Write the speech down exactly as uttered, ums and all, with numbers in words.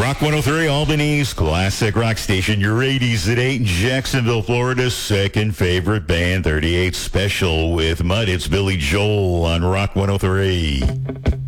Rock one oh three, Albany's classic rock station. Your eighties at eight in Jacksonville, Florida's second favorite band, thirty-eight Special with Mud. It's Billy Joel on Rock one oh three.